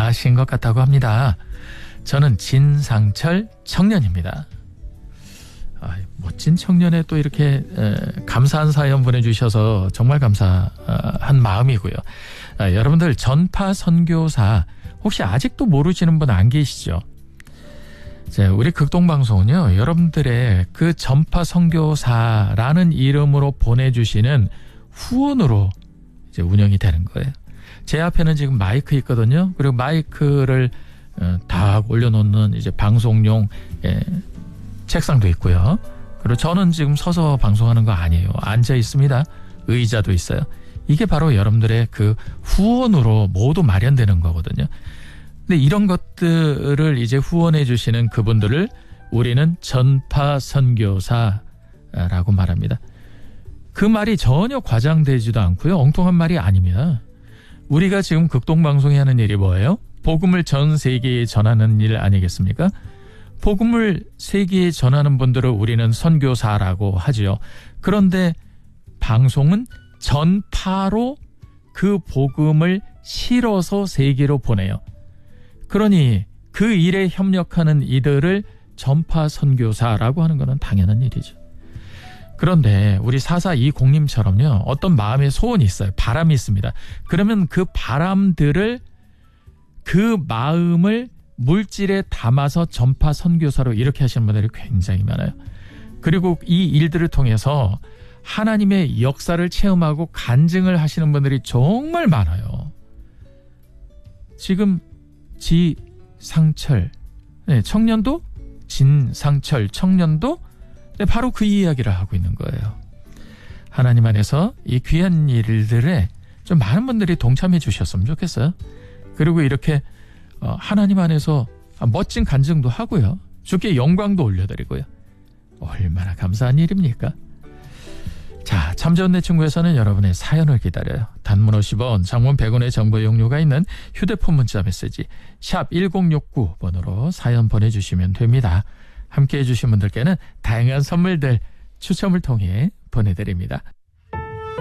감사하신 것 같다고 합니다. 저는 진상철 청년입니다. 멋진 청년에 또 이렇게 감사한 사연 보내주셔서 정말 감사한 마음이고요. 여러분들 전파 선교사 혹시 아직도 모르시는 분 안 계시죠? 우리 극동방송은요, 여러분들의 그 전파 선교사라는 이름으로 보내주시는 후원으로 이제 운영이 되는 거예요. 제 앞에는 지금 마이크 있거든요. 그리고 마이크를 다 올려놓는 이제 방송용 책상도 있고요. 그리고 저는 지금 서서 방송하는 거 아니에요. 앉아 있습니다. 의자도 있어요. 이게 바로 여러분들의 그 후원으로 모두 마련되는 거거든요. 근데 이런 것들을 이제 후원해 주시는 그분들을 우리는 전파 선교사라고 말합니다. 그 말이 전혀 과장되지도 않고요. 엉뚱한 말이 아닙니다. 우리가 지금 극동방송이 하는 일이 뭐예요? 복음을 전 세계에 전하는 일 아니겠습니까? 복음을 세계에 전하는 분들을 우리는 선교사라고 하지요. 그런데 방송은 전파로 그 복음을 실어서 세계로 보내요. 그러니 그 일에 협력하는 이들을 전파 선교사라고 하는 것은 당연한 일이죠. 그런데 우리 4420님처럼요. 어떤 마음의 소원이 있어요. 바람이 있습니다. 그러면 그 바람들을 그 마음을 물질에 담아서 전파 선교사로 이렇게 하시는 분들이 굉장히 많아요. 그리고 이 일들을 통해서 하나님의 역사를 체험하고 간증을 하시는 분들이 정말 많아요. 지금 지상철 청년도 진상철 청년도 바로 그 이야기를 하고 있는 거예요. 하나님 안에서 이 귀한 일들에 좀 많은 분들이 동참해 주셨으면 좋겠어요. 그리고 이렇게 하나님 안에서 멋진 간증도 하고요. 주께 영광도 올려드리고요. 얼마나 감사한 일입니까? 자, 참좋은 내 친구에서는 여러분의 사연을 기다려요. 단문 50원, 장문 100원의 정보 용료가 있는 휴대폰 문자 메시지 샵 1069번으로 사연 보내주시면 됩니다. 함께해 주신 분들께는 다양한 선물들 추첨을 통해 보내드립니다.